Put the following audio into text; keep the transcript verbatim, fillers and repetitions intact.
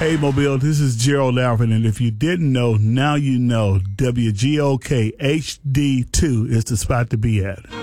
Hey, Mobile, this is Gerald Alvin, and if you didn't know, now you know W G O K H D two is the spot to be at.